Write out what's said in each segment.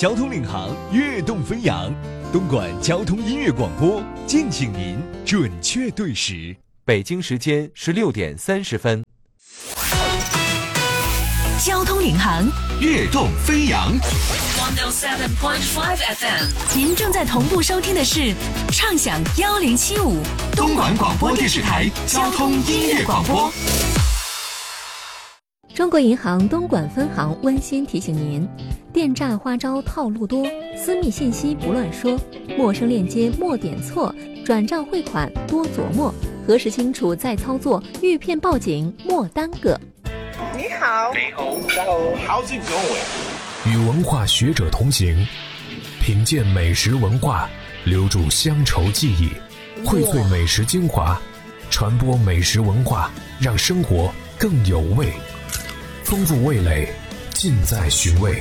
交通领航，跃动飞扬。东莞交通音乐广播，敬请您准确对时。 北京时间16点30分。 交通领航， 跃动飞扬。 107.5 FM， 您正在同步收听的是畅享1075 东莞广播电视台交通音乐广播。 中国银行东莞分行温馨提醒您：电诈花招套路多，私密信息不乱说，陌生链接莫点错，转账汇款多琢磨，核实清楚再操作，遇骗报警莫耽搁。 你好， 好久不见。 与文化学者同行，品鉴美食文化，留住乡愁记忆，荟萃美食精华，传播美食文化，让生活更有味。丰富味蕾，尽在寻味。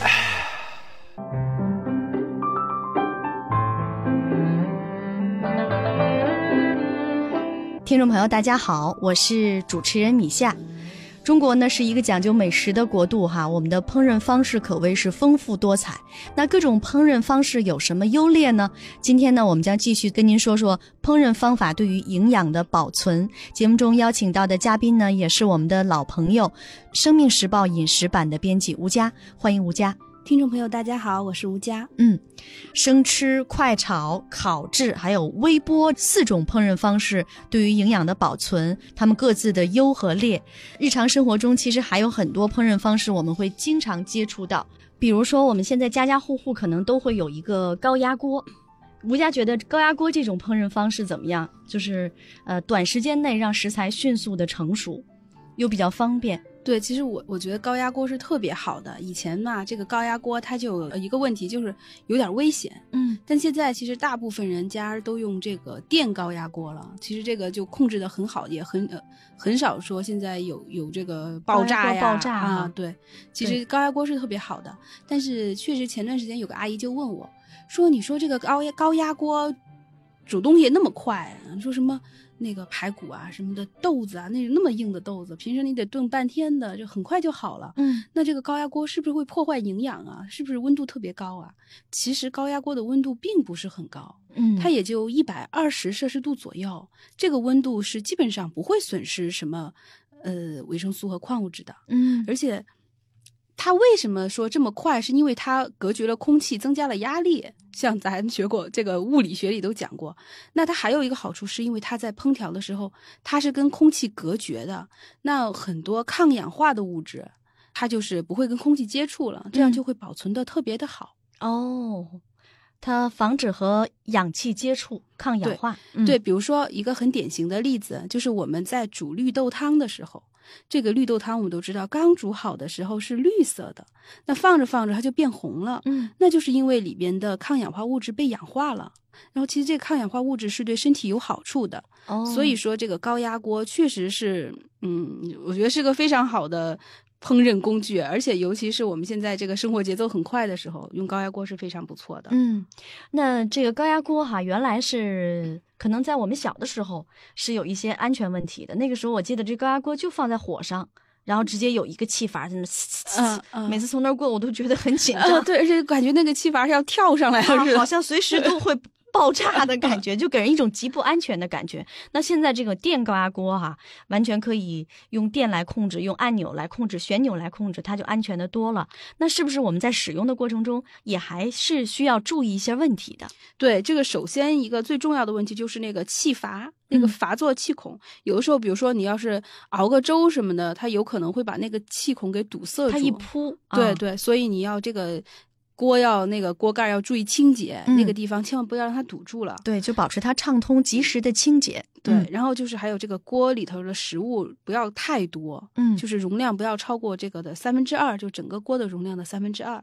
听众朋友大家好，我是主持人米夏。中国呢是一个讲究美食的国度哈，我们的烹饪方式可谓是丰富多彩。那各种烹饪方式有什么优劣呢？今天呢我们将继续跟您说说烹饪方法对于营养的保存。节目中邀请到的嘉宾呢也是我们的老朋友，生命时报饮食版的编辑吴佳，欢迎吴佳。 听众朋友大家好，我是吴佳。 生吃、快炒、烤制还有微波4种烹饪方式对于营养的保存，它们各自的优和劣。日常生活中其实还有很多烹饪方式我们会经常接触到，比如说我们现在家家户户可能都会有一个高压锅。吴佳觉得高压锅这种烹饪方式怎么样？就是短时间内让食材迅速的成熟，又比较方便。 对，其实我觉得高压锅是特别好的。以前嘛，这个高压锅它就有一个问题，就是有点危险。但现在其实大部分人家都用这个电高压锅了，其实这个就控制得很好，也很少说现在有这个爆炸呀。对，其实高压锅是特别好的。但是确实前段时间有个阿姨就问我说：“你说这个高压锅煮东西那么快，说什么？”那个排骨啊什么的豆子啊，那么硬的豆子平时你得炖半天的，就很快就好了。那这个高压锅是不是会破坏营养啊？是不是温度特别高啊？其实高压锅的温度并不是很高，它也就120摄氏度左右，这个温度是基本上不会损失什么维生素和矿物质的。而且它为什么说这么快，是因为它隔绝了空气，增加了压力，像咱学过这个物理学里都讲过。那它还有一个好处，是因为它在烹调的时候它是跟空气隔绝的，那很多抗氧化的物质它就是不会跟空气接触了，这样就会保存的特别的好。 它防止和氧气接触，抗氧化。 对，比如说一个很典型的例子，就是我们在煮绿豆汤的时候，这个绿豆汤我们都知道刚煮好的时候是绿色的，那放着放着它就变红了。那就是因为里边的抗氧化物质被氧化了，然后其实这个抗氧化物质是对身体有好处的。所以说这个高压锅确实是我觉得是个非常好的烹饪工具，而且尤其是我们现在这个生活节奏很快的时候，用高压锅是非常不错的。 那这个高压锅哈，原来是可能在我们小的时候是有一些安全问题的。那个时候我记得这高压锅就放在火上，然后直接有一个气阀在那，每次从那儿过我都觉得很紧张。 对，而且感觉那个气阀是要跳上来了似的， 好像随时都会爆炸的感觉，就给人一种极不安全的感觉。那现在这个电高压锅哈，完全可以用电来控制，用按钮来控制，旋钮来控制，它就安全的多了。那是不是我们在使用的过程中也还是需要注意一些问题的？ 对，这个首先一个最重要的问题就是那个气阀，那个阀座气孔，有的时候比如说你要是熬个粥什么的，它有可能会把那个气孔给堵塞住， 它一扑。 对，所以你要这个那个锅盖要注意清洁，那个地方千万不要让它堵住了。 对，就保持它畅通，及时的清洁。 对，然后就是还有这个锅里头的食物不要太多，就是容量不要超过这个的2/3，就整个锅的容量的2/3。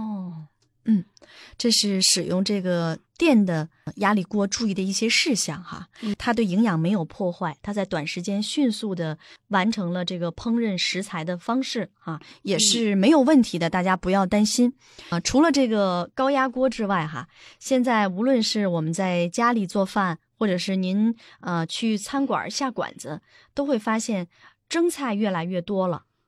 这是使用这个电的压力锅注意的一些事项哈。它对营养没有破坏，它在短时间迅速的完成了这个烹饪食材的方式哈，也是没有问题的，大家不要担心除了这个高压锅之外哈，现在无论是我们在家里做饭，或者是您去餐馆下馆子，都会发现蒸菜越来越多了。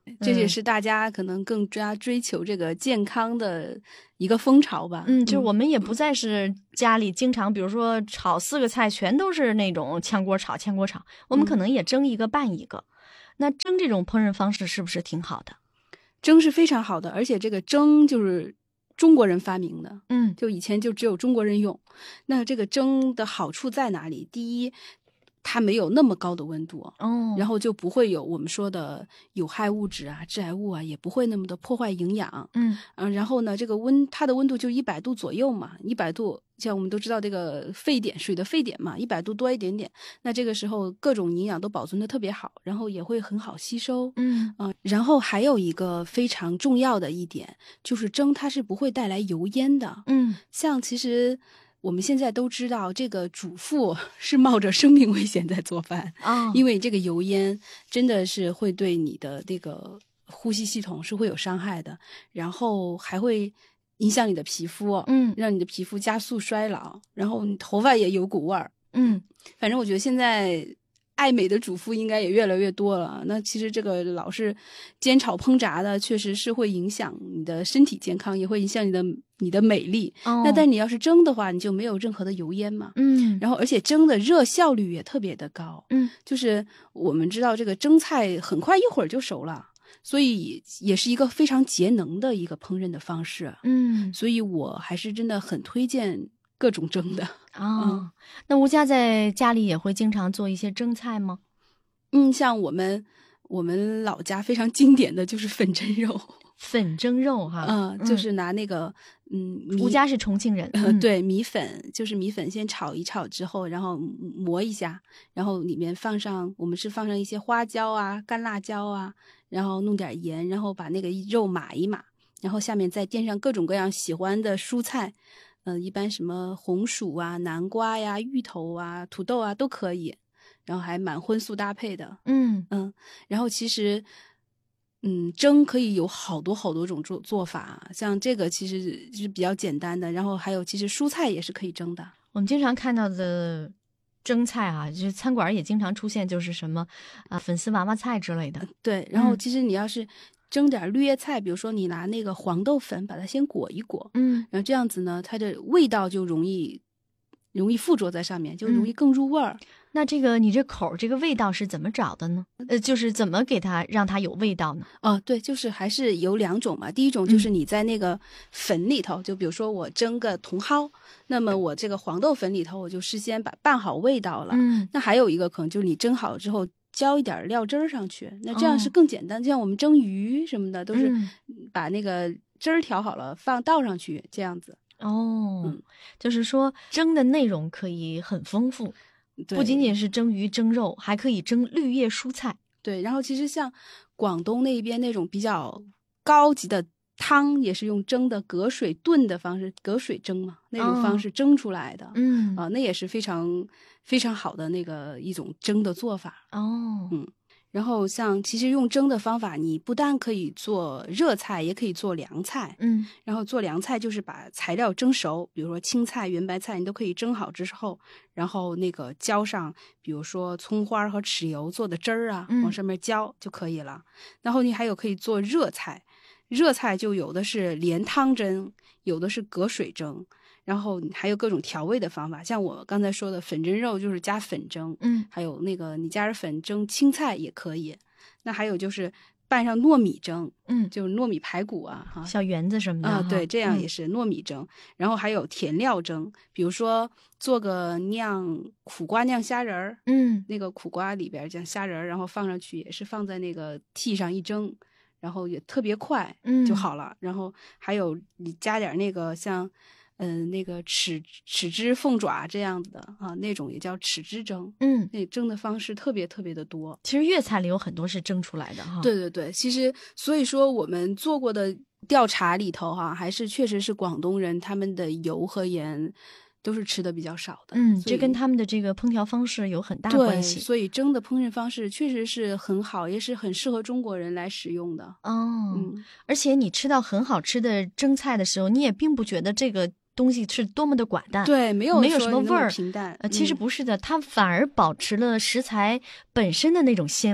这也是大家可能更加追求这个健康的一个风潮吧。 就是我们也不再是家里经常比如说炒4个菜全都是那种炝锅炒，我们可能也蒸一个拌一个。那蒸这种烹饪方式是不是挺好的？ 蒸是非常好的，而且这个蒸就是中国人发明的，就以前就只有中国人用。那这个蒸的好处在哪里？第一，它没有那么高的温度，然后就不会有我们说的有害物质啊、致癌物啊，也不会那么的破坏营养。然后呢，这个它的温度就100度左右嘛，100度，像我们都知道这个沸点，水的沸点嘛，100度多一点点。那这个时候各种营养都保存的特别好，然后也会很好吸收。然后还有一个非常重要的一点，就是蒸它是不会带来油烟的。像其实我们现在都知道，这个主妇是冒着生命危险在做饭因为这个油烟真的是会对你的这个呼吸系统是会有伤害的，然后还会影响你的皮肤，让你的皮肤加速衰老，然后你头发也有股味儿。反正我觉得现在爱美的主妇应该也越来越多了。那其实这个老是煎炒烹炸的，确实是会影响你的身体健康，也会影响你的美丽。那但你要是蒸的话，你就没有任何的油烟嘛。然后而且蒸的热效率也特别的高。就是我们知道这个蒸菜很快一会儿就熟了，所以也是一个非常节能的一个烹饪的方式。所以我还是真的很推荐各种蒸的。 那吴家在家里也会经常做一些蒸菜吗？ 像我们老家非常经典的就是粉蒸肉。 粉蒸肉哈， 就是拿那个吴家是重庆人， 对，米粉，就是米粉先炒一炒之后，然后磨一下，然后里面我们是放上一些花椒啊、干辣椒啊，然后弄点盐，然后把那个肉码一码，然后下面再垫上各种各样喜欢的蔬菜。一般什么红薯啊、南瓜呀、芋头啊、土豆啊都可以，然后还蛮荤素搭配的。然后其实蒸可以有好多种做法，像这个其实是比较简单的，然后还有其实蔬菜也是可以蒸的。 我们经常看到的蒸菜啊，就是餐馆也经常出现，就是什么粉丝娃娃菜之类的。 对，然后其实你要是蒸点绿叶菜，比如说你拿那个黄豆粉把它先裹一裹，然后这样子呢，它的味道就容易附着在上面，就容易更入味儿。 那你这口这个味道是怎么找的呢？就是怎么给它让它有味道呢？ 对，就是还是有2种嘛。第一种就是你在那个粉里头，就比如说我蒸个茼蒿，那么我这个黄豆粉里头我就事先拌好味道了。那还有一个可能就是你蒸好了之后浇一点料汁儿上去，那这样是更简单。像我们蒸鱼什么的，都是把那个汁儿调好了倒上去，这样子。 就是说蒸的内容可以很丰富，不仅仅是蒸鱼蒸肉，还可以蒸绿叶蔬菜。 对，然后其实像广东那边那种比较高级的汤，也是用蒸的隔水炖的方式，隔水蒸嘛，那种方式蒸出来的。那也是非常非常好的那个一种蒸的做法。然后像其实用蒸的方法，你不但可以做热菜，也可以做凉菜。然后做凉菜就是把材料蒸熟，比如说青菜、圆白菜，你都可以蒸好之后，然后那个浇上，比如说葱花和豉油做的汁儿啊，往上面浇就可以了。然后你还有可以做热菜，热菜就有的是连汤蒸，有的是隔水蒸。然后还有各种调味的方法，像我刚才说的粉蒸肉就是加粉蒸，还有那个你加点粉蒸青菜也可以。那还有就是拌上糯米蒸，就是糯米排骨啊， 小圆子什么的对，这样也是糯米蒸。然后还有甜料蒸，比如说做个苦瓜酿虾仁儿，那个苦瓜里边将虾仁儿，然后放上去，也是放在那个屉上一蒸，然后也特别快就好了。然后还有你加点那个像那个豉汁凤爪这样子的那种也叫豉汁蒸。那蒸的方式特别特别的多。 其实粤菜里有很多是蒸出来的哈。 对对对，其实所以说我们做过的调查里头还是确实是广东人他们的油和盐都是吃的比较少的。 这跟他们的这个烹调方式有很大关系。 所以蒸的烹饪方式确实是很好，也是很适合中国人来使用的。 而且你吃到很好吃的蒸菜的时候，你也并不觉得这个东西是多么的寡淡， 对，没有什么味儿， 平淡。 其实不是的，它反而保持了食材本身的那种鲜味儿。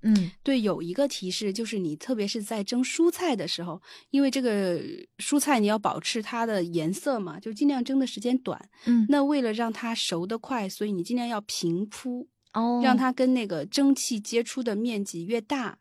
对，有一个提示就是你特别是在蒸蔬菜的时候，因为这个蔬菜你要保持它的颜色嘛，就尽量蒸的时间短。那为了让它熟得快，所以你尽量要平铺。让它跟那个蒸汽接触的面积越大，